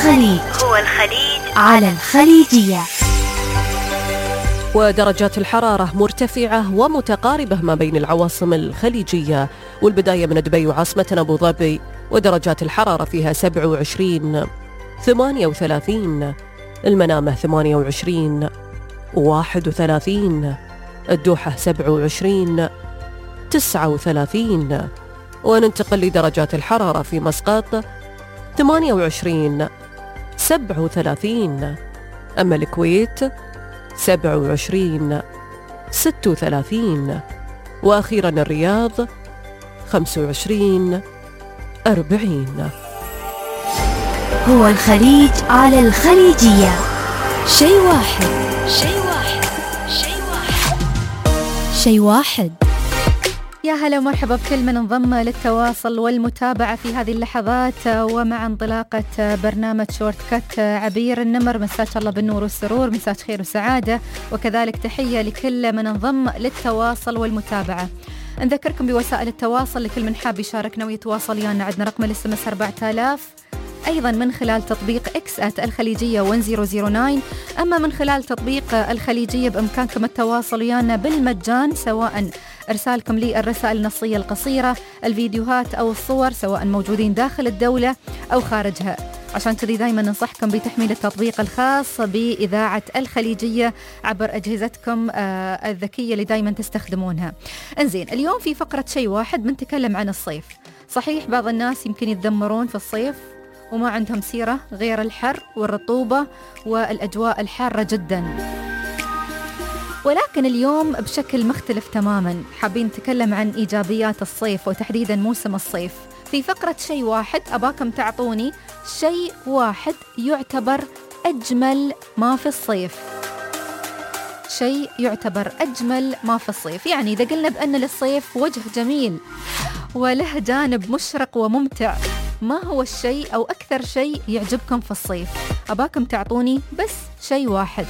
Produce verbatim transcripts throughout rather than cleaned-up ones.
الخليج هو الخليج على الخليجية. ودرجات الحرارة مرتفعة ومتقاربة ما بين العواصم الخليجية، والبداية من دبي وعاصمتنا أبو ظبي، ودرجات الحرارة فيها سبعة وعشرين، ثمانية وثلاثين، المنامة ثمانية وعشرين، واحد وثلاثين، الدوحة سبعة وعشرين، تسعة وثلاثين. وننتقل لدرجات الحرارة في مسقط ثمانية وعشرين، سبعة وثلاثين، أما الكويت سبعة وعشرين، ستة وثلاثين، وأخيرا الرياض خمسة وعشرين، أربعين. هو الخليج على الخليجية. شيء واحد شيء واحد شيء واحد شيء واحد. يا هلا ومرحبا بكل من انضم للتواصل والمتابعة في هذه اللحظات ومع انطلاقة برنامج شورت كات. عبير النمر، مساك الله بالنور والسرور، مساك خير وسعادة، وكذلك تحية لكل من انضم للتواصل والمتابعة. نذكركم بوسائل التواصل لكل من حاب يشاركنا ويتواصل ويانا. عندنا رقم الاس ام اس أربعة آلاف، أيضا من خلال تطبيق إكس آت الخليجية واحد صفر صفر تسعة. أما من خلال تطبيق الخليجية بإمكانكم التواصل ويانا بالمجان، سواء إرسالكم لي الرسائل النصية القصيرة، الفيديوهات أو الصور، سواء موجودين داخل الدولة أو خارجها. عشان كذي دايما ننصحكم بتحميل التطبيق الخاص بإذاعة الخليجية عبر أجهزتكم آه الذكية اللي دايما تستخدمونها. انزين، اليوم في فقرة شيء واحد بنتكلم عن الصيف. صحيح بعض الناس يمكن يتذمرون في الصيف وما عندهم سيرة غير الحر والرطوبة والأجواء الحارة جدا، ولكن اليوم بشكل مختلف تماما حابين نتكلم عن إيجابيات الصيف وتحديدا موسم الصيف. في فقرة شيء واحد أباكم تعطوني شيء واحد يعتبر أجمل ما في الصيف. شيء يعتبر أجمل ما في الصيف، يعني إذا قلنا بأن للصيف وجه جميل وله جانب مشرق وممتع، ما هو الشيء أو أكثر شيء يعجبكم في الصيف؟ أباكم تعطوني بس شيء واحد.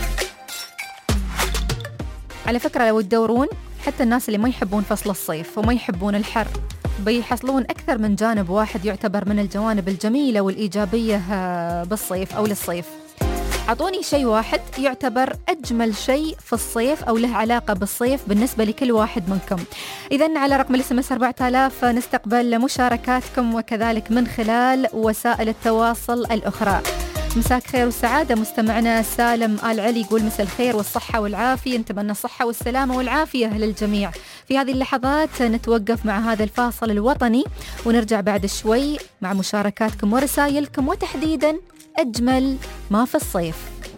على فكرة لو تدورون حتى الناس اللي ما يحبون فصل الصيف وما يحبون الحر بيحصلون أكثر من جانب واحد يعتبر من الجوانب الجميلة والإيجابية بالصيف أو للصيف. أعطوني شيء واحد يعتبر أجمل شيء في الصيف أو له علاقة بالصيف بالنسبة لكل واحد منكم. إذن على رقم الاس ام اس أربعة آلاف نستقبل مشاركاتكم، وكذلك من خلال وسائل التواصل الأخرى. مساك خير والسعادة مستمعنا سالم آل علي، يقول مساء الخير والصحة والعافية، نتمنى الصحة والسلامة والعافية للجميع. في هذه اللحظات نتوقف مع هذا الفاصل الوطني ونرجع بعد شوي مع مشاركاتكم ورسائلكم، وتحديدا أجمل ما في الصيف.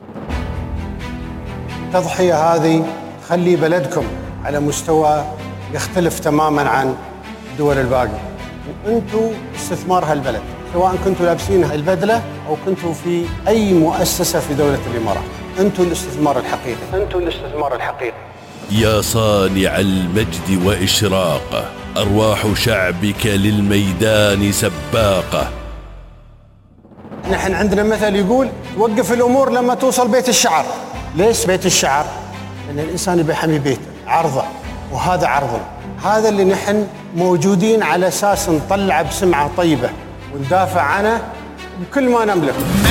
التضحية هذه تخلي بلدكم على مستوى يختلف تماما عن الدول الباقية، وانتم استثمار هالبلد، سواء كنتوا لابسين البدلة أو كنتوا في أي مؤسسة في دولة الإمارات. أنتوا الاستثمار الحقيقي، أنتوا الاستثمار الحقيقي. يا صانع المجد وإشراقه، أرواح شعبك للميدان سباقة. نحن عندنا مثل يقول وقف الأمور لما توصل بيت الشعر. ليش بيت الشعر؟ لأن الإنسان بيحمي بيته، عرضه، وهذا عرضنا. هذا اللي نحن موجودين على أساس نطلع بسمعة طيبة وندافع عنه بكل ما نملك.